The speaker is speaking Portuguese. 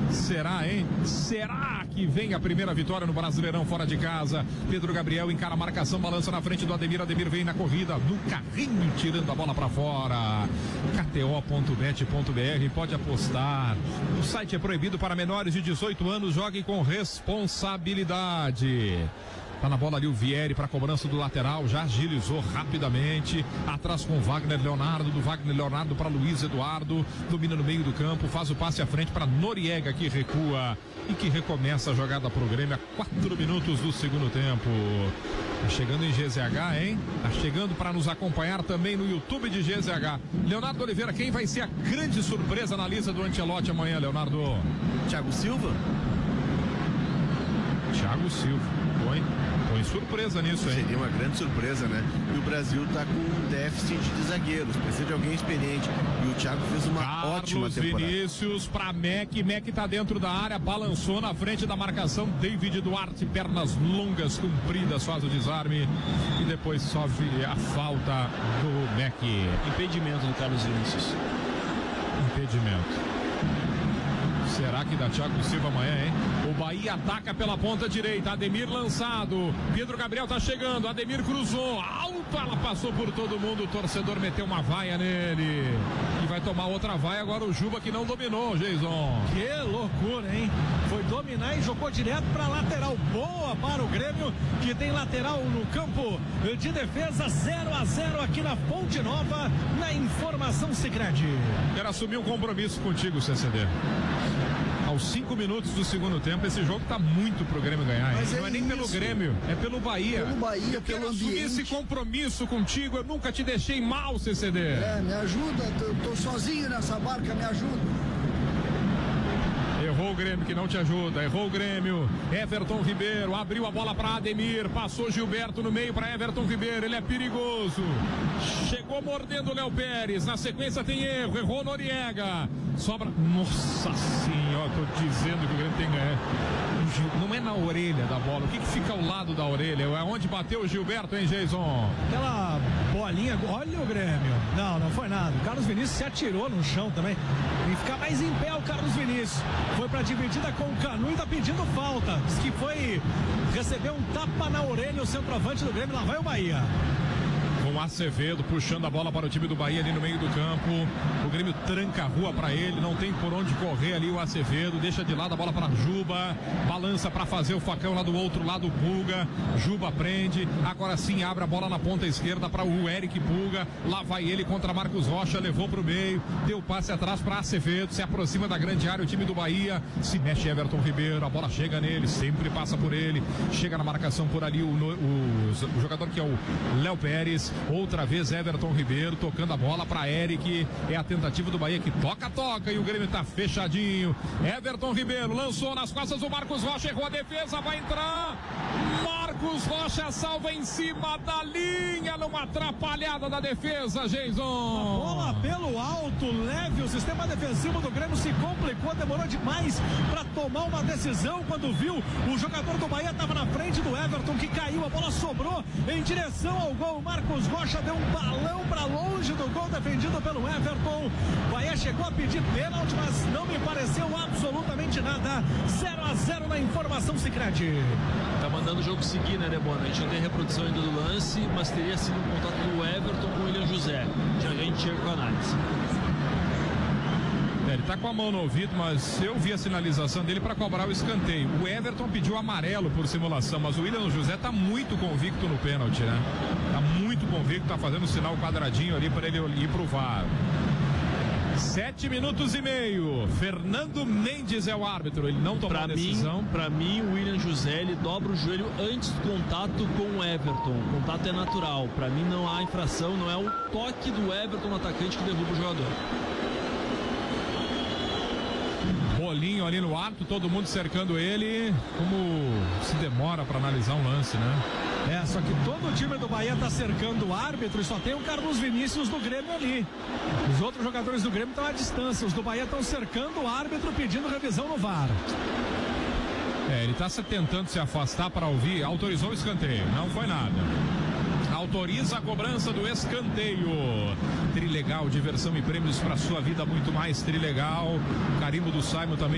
Será, hein? Será que vem a primeira vitória no Brasileirão fora de casa? Pedro Gabriel encara a marcação, balança na frente do Ademir. Ademir vem na corrida, no carrinho, tirando a bola pra fora. KTO.bet.br, pode apostar. O site é proibido para menores de 18 anos. Jogue com responsabilidade. Tá na bola ali o Vieri para cobrança do lateral, já agilizou rapidamente, atrás com o Wagner Leonardo, do Wagner Leonardo para Luiz Eduardo, domina no meio do campo, faz o passe à frente para Noriega, que recua e que recomeça a jogada pro Grêmio a 4 minutos do segundo tempo. Tá chegando em GZH, hein? Tá chegando para nos acompanhar também no YouTube de GZH. Leonardo Oliveira, quem vai ser a grande surpresa na lista do Ancelotti amanhã, Leonardo? Thiago Silva? Thiago Silva. Põe surpresa nisso, hein? Seria uma grande surpresa, né? E o Brasil tá com um déficit de zagueiros, precisa de alguém experiente. E o Thiago fez uma ótima temporada. Vinícius pra Mac tá dentro da área, balançou na frente da marcação. David Duarte, pernas longas, compridas, faz o desarme e depois sofre a falta do Mac. Impedimento do Carlos Vinícius. Impedimento. Será que dá Thiago Silva amanhã, hein? O Bahia ataca pela ponta direita, Ademir lançado, Pedro Gabriel tá chegando, Ademir cruzou, alto, ela passou por todo mundo, o torcedor meteu uma vaia nele, e vai tomar outra vaia agora o Juba, que não dominou, Jason. Que loucura, hein? Foi dominar e jogou direto pra lateral, boa para o Grêmio, que tem lateral no campo de defesa, 0-0 aqui na Fonte Nova, na Informação Sicredi. Quero assumir um compromisso contigo, CCD. Aos 5 minutos do segundo tempo, esse jogo tá muito pro Grêmio ganhar. Mas não é nem pelo Grêmio, é pelo Bahia. Pelo Bahia, eu quero assumir esse compromisso contigo, eu nunca te deixei mal, CCD. Me ajuda, tô sozinho nessa barca, me ajuda. Errou o Grêmio, que não te ajuda, errou o Grêmio. Everton Ribeiro abriu a bola para Ademir, passou Gilberto no meio para Everton Ribeiro, ele é perigoso, chegou mordendo o Léo Pérez, na sequência tem erro, errou Noriega, sobra, nossa senhora, tô dizendo que o Grêmio tem que ganhar. Não é na orelha da bola, o que fica ao lado da orelha? É onde bateu o Gilberto, hein, Jason? Aquela bolinha, olha o Grêmio. Não foi nada. O Carlos Vinícius se atirou no chão também. Tem que ficar mais em pé o Carlos Vinícius. Foi pra dividida com o Canu e tá pedindo falta. Diz que foi receber um tapa na orelha o centroavante do Grêmio. Lá vai o Bahia. Com Acevedo puxando a bola para o time do Bahia ali no meio do campo. O Grêmio tranca a rua para ele, não tem por onde correr ali o Acevedo, deixa de lado a bola para Juba, balança para fazer o facão lá do outro lado, o Pulga. Juba prende, agora sim abre a bola na ponta esquerda para o Eric Pulga. Lá vai ele contra Marcos Rocha, levou para o meio, deu passe atrás para Acevedo, se aproxima da grande área o time do Bahia, se mexe Everton Ribeiro, a bola chega nele, sempre passa por ele, chega na marcação por ali o jogador que é o Léo Pérez. Outra vez Everton Ribeiro tocando a bola para Eric, é a tentativa do Bahia que toca e o Grêmio tá fechadinho. Everton Ribeiro lançou nas costas do Marcos Rocha, errou a defesa, vai entrar Marcos Rocha, salva em cima da linha, numa atrapalhada da defesa, Jason. A bola pelo alto, leve, o sistema defensivo do Grêmio se complicou, demorou demais para tomar uma decisão. Quando viu, o jogador do Bahia estava na frente do Everton, que caiu, a bola sobrou em direção ao gol. Marcos Rocha deu um balão para longe do gol defendido pelo Everton. Bahia chegou a pedir pênalti, mas não me pareceu absolutamente nada. 0-0 na Informação Sicredi. Tá mandando o jogo seguir, né, Debona? A gente não tem reprodução ainda do lance, mas teria sido um contato do Everton com o William José. Já a gente chega com a análise. Ele tá com a mão no ouvido, mas eu vi a sinalização dele para cobrar o escanteio. O Everton pediu amarelo por simulação, mas o William José tá muito convicto no pênalti, né? Tá muito convicto, tá fazendo o sinal quadradinho ali para ele ir pro VAR. 7 minutos e meio. Fernando Mendes é o árbitro. Ele não tomou a decisão. Pra mim, o William José, ele dobra o joelho antes do contato com o Everton. O contato é natural. Pra mim não há infração, não é o toque do Everton no atacante que derruba o jogador. Bolinho ali no alto, todo mundo cercando ele. Como se demora para analisar um lance, né? Só que todo o time do Bahia tá cercando o árbitro e só tem o Carlos Vinícius do Grêmio ali. Os outros jogadores do Grêmio estão à distância. Os do Bahia estão cercando o árbitro, pedindo revisão no VAR. Ele tá tentando se afastar para ouvir. Autorizou o escanteio, não foi nada. Autoriza a cobrança do escanteio. Trilegal, diversão e prêmios para sua vida, muito mais Trilegal. Carimbo do Simon também.